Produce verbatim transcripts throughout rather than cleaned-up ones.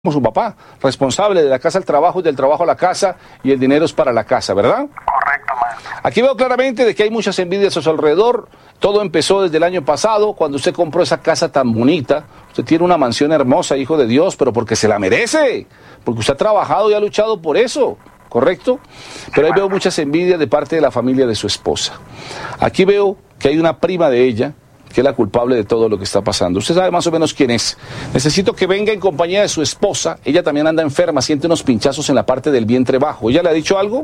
como su papá, responsable de la casa al trabajo y del trabajo a la casa, y el dinero es para la casa, ¿verdad? Correcto, maestro. Aquí veo claramente de que hay muchas envidias a su alrededor. Todo empezó desde el año pasado, cuando usted compró esa casa tan bonita. Usted tiene una mansión hermosa, hijo de Dios, pero porque se la merece, porque usted ha trabajado y ha luchado por eso, ¿correcto? Pero ahí veo muchas envidias de parte de la familia de su esposa. Aquí veo que hay una prima de ella que es la culpable de todo lo que está pasando. Usted sabe más o menos quién es. Necesito que venga en compañía de su esposa. Ella también anda enferma, siente unos pinchazos en la parte del vientre bajo. ¿Ella le ha dicho algo?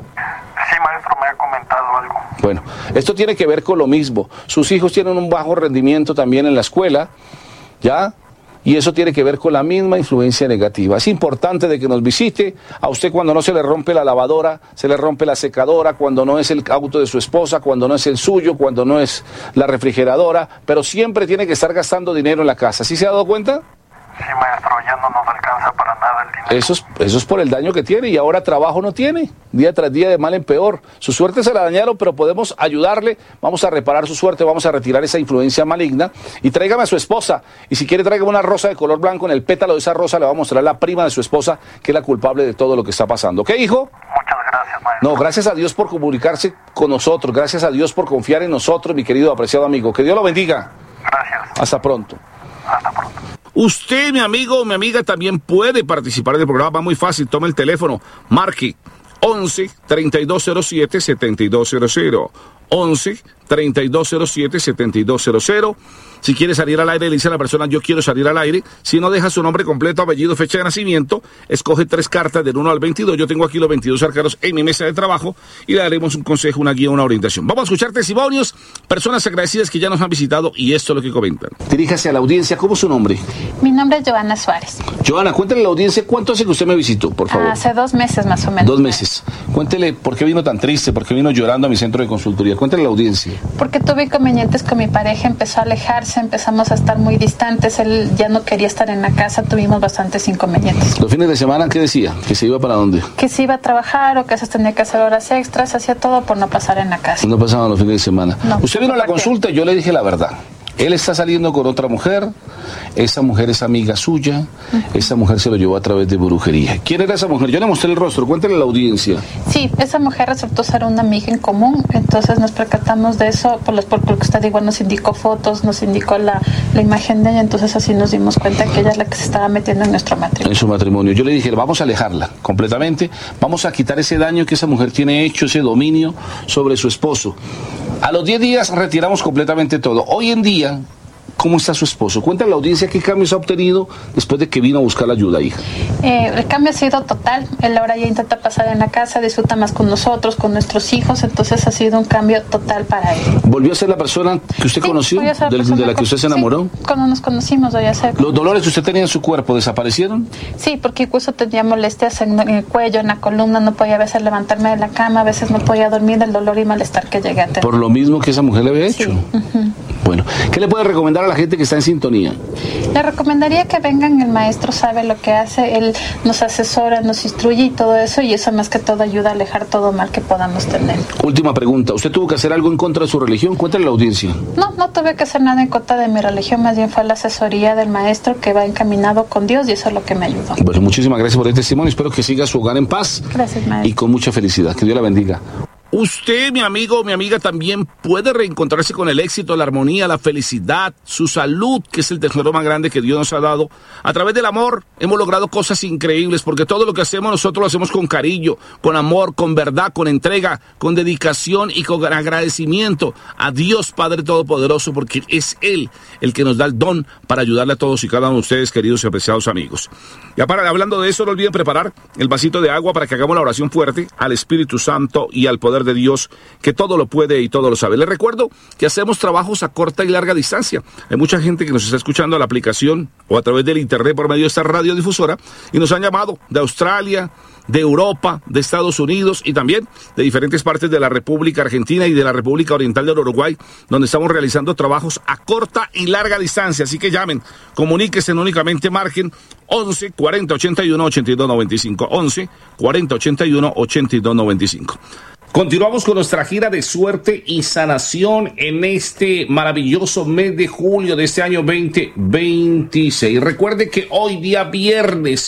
Sí, maestro, me ha comentado algo. Bueno, esto tiene que ver con lo mismo. Sus hijos tienen un bajo rendimiento también en la escuela, ¿ya? Y eso tiene que ver con la misma influencia negativa. Es importante de que nos visite. A usted cuando no se le rompe la lavadora, se le rompe la secadora, cuando no es el auto de su esposa, cuando no es el suyo, cuando no es la refrigeradora, pero siempre tiene que estar gastando dinero en la casa. ¿Sí se ha dado cuenta? Sí, maestro, ya no nos alcanza para nada el dinero. Eso es, eso es por el daño que tiene, y ahora trabajo no tiene, día tras día de mal en peor. Su suerte se la dañaron, pero podemos ayudarle, vamos a reparar su suerte, vamos a retirar esa influencia maligna, y tráigame a su esposa, y si quiere tráigame una rosa de color blanco. En el pétalo de esa rosa le va a mostrar la prima de su esposa, que es la culpable de todo lo que está pasando. ¿Ok, hijo? Muchas gracias, maestro. No, gracias a Dios por comunicarse con nosotros, gracias a Dios por confiar en nosotros, mi querido apreciado amigo. Que Dios lo bendiga. Gracias. Hasta pronto. Hasta pronto. Usted, mi amigo o mi amiga, también puede participar del programa. Va muy fácil. Tome el teléfono, marque once, treinta y dos cero siete, setenta y dos cero cero. once, treinta y dos cero siete, setenta y dos cero cero. Si quiere salir al aire, le dice a la persona: yo quiero salir al aire. Si no, deja su nombre completo, apellido, fecha de nacimiento. Escoge tres cartas del uno al veintidós. Yo tengo aquí los veintidós arcanos en mi mesa de trabajo y le daremos un consejo, una guía, una orientación. Vamos a escuchar testimonios, personas agradecidas que ya nos han visitado, y esto es lo que comentan. Diríjase a la audiencia. ¿Cómo es su nombre? Mi nombre es Joana Suárez. Joana, cuéntale a la audiencia cuánto hace que usted me visitó, por favor. Hace dos meses más o menos. Dos meses. Cuéntele por qué vino tan triste, por qué vino llorando a mi centro de consultoría. Cuéntale a la audiencia. Porque tuve inconvenientes con mi pareja, empezó a alejarse, empezamos a estar muy distantes, él ya no quería estar en la casa, tuvimos bastantes inconvenientes. ¿Los fines de semana qué decía? ¿Que se iba para dónde? Que se iba a trabajar o que a veces tenía que hacer horas extras, hacía todo por no pasar en la casa. No pasaban los fines de semana. No, usted vino a la consulta y yo le dije la verdad. Él está saliendo con otra mujer, esa mujer es amiga suya, uh-huh. Esa mujer se lo llevó a través de brujería. ¿Quién era esa mujer? Yo le mostré el rostro, cuéntale a la audiencia. Sí, esa mujer resultó ser una amiga en común, entonces nos percatamos de eso, por, los, por lo que usted igual nos indicó fotos, nos indicó la, la imagen de ella, entonces así nos dimos cuenta que ella es la que se estaba metiendo en nuestro matrimonio. En su matrimonio. Yo le dije, vamos a alejarla completamente, vamos a quitar ese daño que esa mujer tiene hecho, ese dominio sobre su esposo. A los diez días retiramos completamente todo. Hoy en día, ¿cómo está su esposo? Cuéntale a la audiencia qué cambios ha obtenido después de que vino a buscar la ayuda, hija. Eh, el cambio ha sido total. Él ahora ya intenta pasar en la casa, disfruta más con nosotros, con nuestros hijos, entonces ha sido un cambio total para él. ¿Volvió a ser la persona que usted sí, conoció? La de, de la que usted se enamoró. Sí, cuando nos conocimos volvió a ser. ¿Los dolores que usted tenía en su cuerpo desaparecieron? Sí, porque incluso tenía molestias en el cuello, en la columna, no podía a veces levantarme de la cama, a veces no podía dormir del dolor y malestar que llegué a tener. Por lo mismo que esa mujer le había hecho. Sí. Uh-huh. Bueno, ¿qué le puede recomendar a la gente que está en sintonía? Le recomendaría que vengan, el maestro sabe lo que hace, él nos asesora, nos instruye y todo eso, y eso más que todo ayuda a alejar todo mal que podamos tener. Última pregunta, ¿usted tuvo que hacer algo en contra de su religión? Cuéntale a la audiencia. No, no tuve que hacer nada en contra de mi religión, más bien fue la asesoría del maestro que va encaminado con Dios, y eso es lo que me ayudó. Bueno, muchísimas gracias por el testimonio, espero que siga su hogar en paz. Gracias, maestro. Y con mucha felicidad, que Dios la bendiga. Usted, mi amigo o mi amiga, también puede reencontrarse con el éxito, la armonía, la felicidad, su salud, que es el tesoro más grande que Dios nos ha dado. A través del amor hemos logrado cosas increíbles, porque todo lo que hacemos nosotros lo hacemos con cariño, con amor, con verdad, con entrega, con dedicación y con agradecimiento a Dios Padre Todopoderoso, porque es Él el que nos da el don para ayudarle a todos y cada uno de ustedes, queridos y apreciados amigos. Ya para, hablando de eso, no olviden preparar el vasito de agua para que hagamos la oración fuerte al Espíritu Santo y al poder de Dios, que todo lo puede y todo lo sabe. Les recuerdo que hacemos trabajos a corta y larga distancia. Hay mucha gente que nos está escuchando a la aplicación o a través del internet por medio de esta radiodifusora y nos han llamado de Australia, de Europa, de Estados Unidos y también de diferentes partes de la República Argentina y de la República Oriental del Uruguay, donde estamos realizando trabajos a corta y larga distancia. Así que llamen, comuníquense, únicamente marquen once, cuarenta, ochenta y uno, ochenta y dos noventa y cinco, once, cuarenta, ochenta y uno, ochenta y dos noventa y cinco. Continuamos con nuestra gira de suerte y sanación en este maravilloso mes de julio de este año veinte veintiséis. Recuerde que hoy día viernes